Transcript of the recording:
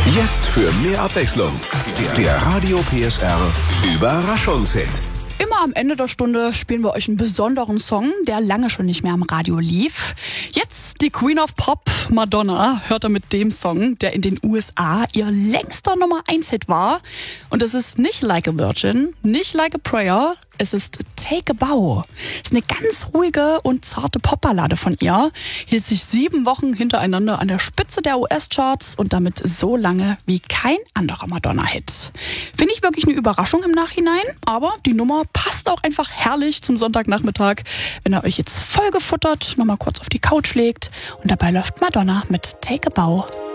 Jetzt für mehr Abwechslung. Der Radio PSR Überraschungshit. Immer am Ende der Stunde spielen wir euch einen besonderen Song, der lange schon nicht mehr am Radio lief. Jetzt die Queen of Pop, Madonna, hört ihr mit dem Song, der in den USA ihr längster Nummer 1 Hit war. Und es ist nicht Like a Virgin, nicht Like a Prayer, es ist Take a Bow. Es ist eine ganz ruhige und zarte Popballade von ihr. Hielt sich 7 Wochen hintereinander an der Spitze der US-Charts und damit so lange wie kein anderer Madonna-Hit. Finde ich wirklich eine Überraschung im Nachhinein, aber die Nummer passt auch einfach herrlich zum Sonntagnachmittag, wenn ihr euch jetzt voll gefuttert nochmal kurz auf die Couch legt und dabei läuft Madonna mit Take a Bow.